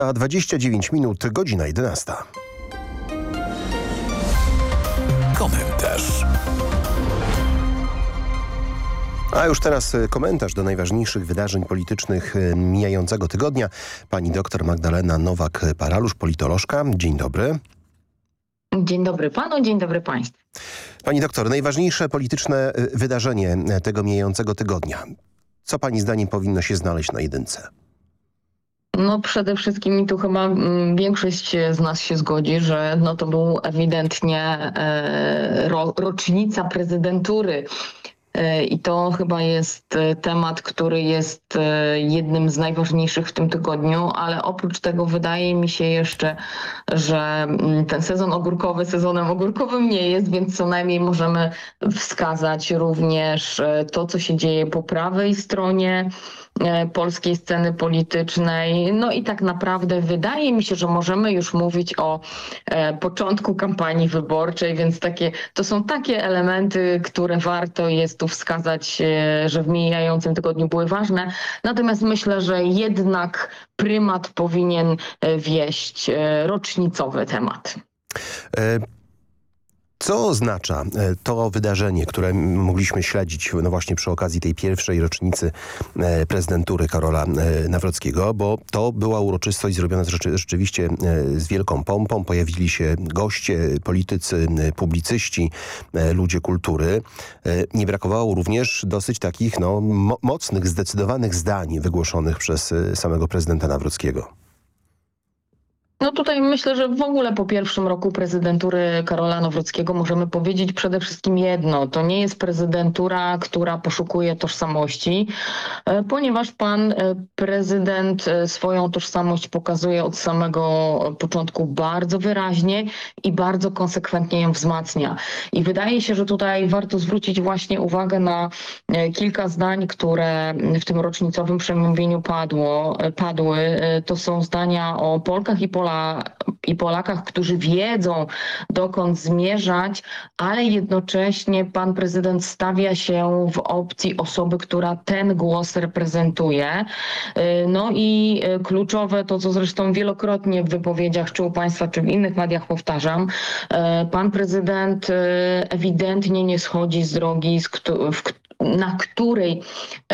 A 29 minut, godzina 11. Komentarz. A już teraz komentarz do najważniejszych wydarzeń politycznych mijającego tygodnia. Pani doktor Magdalena Nowak-Paralusz, politolożka. Dzień dobry. Dzień dobry panu, dzień dobry państwu. Pani doktor, najważniejsze polityczne wydarzenie tego mijającego tygodnia. Co pani zdaniem powinno się znaleźć na jedynce? No przede wszystkim i tu chyba większość z nas się zgodzi, że no to był ewidentnie rocznica prezydentury. I to chyba jest temat, który jest jednym z najważniejszych w tym tygodniu, ale oprócz tego wydaje mi się jeszcze, że ten sezon ogórkowy sezonem ogórkowym nie jest, więc co najmniej możemy wskazać również to, co się dzieje po prawej stronie polskiej sceny politycznej. No i tak naprawdę wydaje mi się, że możemy już mówić o początku kampanii wyborczej, więc to są takie elementy, które warto jest tu wskazać, że w mijającym tygodniu były ważne. Natomiast myślę, że jednak prymat powinien wieść rocznicowy temat. Co oznacza to wydarzenie, które mogliśmy śledzić no właśnie przy okazji tej pierwszej rocznicy prezydentury Karola Nawrockiego, bo to była uroczystość zrobiona rzeczywiście z wielką pompą. Pojawili się goście, politycy, publicyści, ludzie kultury. Nie brakowało również dosyć takich mocnych, zdecydowanych zdań wygłoszonych przez samego prezydenta Nawrockiego. No tutaj myślę, że w ogóle po pierwszym roku prezydentury Karola Nawrockiego możemy powiedzieć przede wszystkim jedno. To nie jest prezydentura, która poszukuje tożsamości, ponieważ pan prezydent swoją tożsamość pokazuje od samego początku bardzo wyraźnie i bardzo konsekwentnie ją wzmacnia. I wydaje się, że tutaj warto zwrócić właśnie uwagę na kilka zdań, które w tym rocznicowym przemówieniu padły. To są zdania o Polkach i Polakach, którzy wiedzą, dokąd zmierzać, ale jednocześnie pan prezydent stawia się w opcji osoby, która ten głos reprezentuje. No i kluczowe to, co zresztą wielokrotnie w wypowiedziach czy u państwa, czy w innych mediach powtarzam, pan prezydent ewidentnie nie schodzi z drogi, na której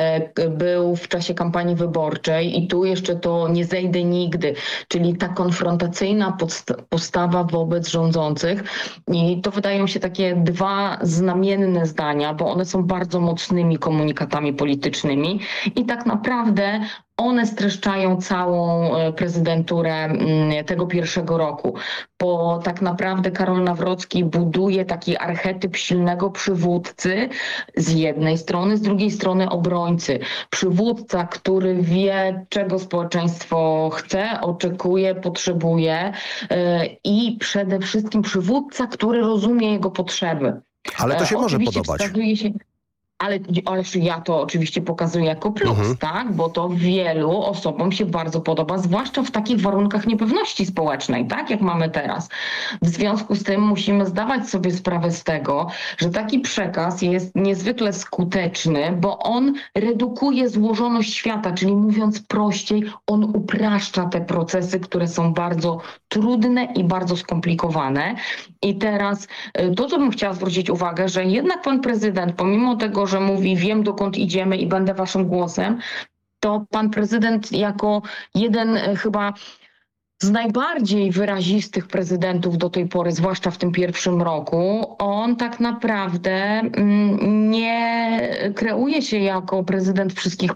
był w czasie kampanii wyborczej i tu jeszcze to nie zejdę nigdy, czyli ta konfrontacyjna postawa wobec rządzących. I to wydają się takie dwa znamienne zdania, bo one są bardzo mocnymi komunikatami politycznymi i tak naprawdę one streszczają całą prezydenturę tego pierwszego roku, bo tak naprawdę Karol Nawrocki buduje taki archetyp silnego przywódcy z jednej strony, z drugiej strony obrońcy. Przywódca, który wie, czego społeczeństwo chce, oczekuje, potrzebuje i przede wszystkim przywódca, który rozumie jego potrzeby. Ale to się może podobać. Ale ja to oczywiście pokazuję jako plus, tak? Bo to wielu osobom się bardzo podoba, zwłaszcza w takich warunkach niepewności społecznej, tak jak mamy teraz. W związku z tym musimy zdawać sobie sprawę z tego, że taki przekaz jest niezwykle skuteczny, bo on redukuje złożoność świata, czyli mówiąc prościej, on upraszcza te procesy, które są bardzo trudne i bardzo skomplikowane. I teraz to, co bym chciała zwrócić uwagę, że jednak pan prezydent, pomimo tego, że mówi wiem, dokąd idziemy i będę waszym głosem, to pan prezydent jako jeden chyba z najbardziej wyrazistych prezydentów do tej pory, zwłaszcza w tym pierwszym roku, on tak naprawdę nie kreuje się jako prezydent wszystkich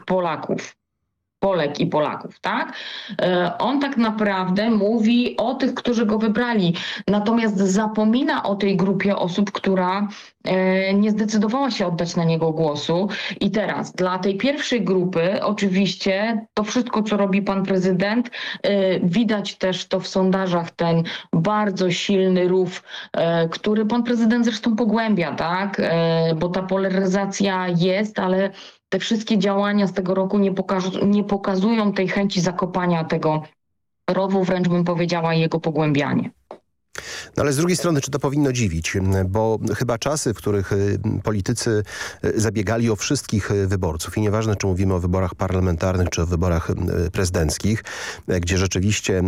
Polek i Polaków, tak? On tak naprawdę mówi o tych, którzy go wybrali, natomiast zapomina o tej grupie osób, która nie zdecydowała się oddać na niego głosu. I teraz dla tej pierwszej grupy oczywiście to wszystko, co robi pan prezydent, widać też to w sondażach, ten bardzo silny rów, który pan prezydent zresztą pogłębia, tak? Bo ta polaryzacja jest, ale te wszystkie działania z tego roku nie pokazują tej chęci zakopania tego rowu, wręcz bym powiedziała, jego pogłębianie. No ale z drugiej strony, czy to powinno dziwić? Bo chyba czasy, w których politycy zabiegali o wszystkich wyborców i nieważne, czy mówimy o wyborach parlamentarnych, czy o wyborach prezydenckich, gdzie rzeczywiście